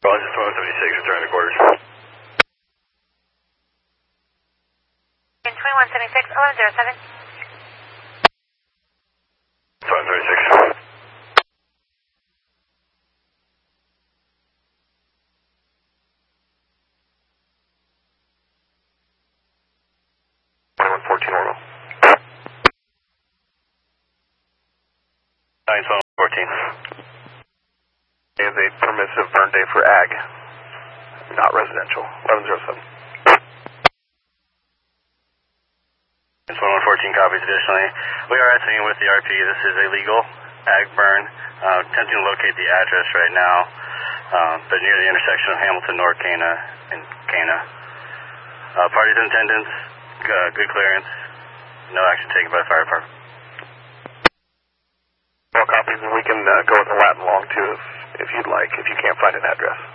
Roger, 1276, return to quarters. In 2176, 1107. 1276. Orbital. 91214. Is a permissive burn day for ag, not residential. 1107. 1114 copies. Additionally, we are estimating with the RP this is a legal ag burn. Attempting to locate the address right now, but near the intersection of Hamilton, North Cana, and Cana. Parties in attendance, good clearance, no action taken by the fire department. More copies, and we can go with the Latin long too if you'd like, if you can't find an address.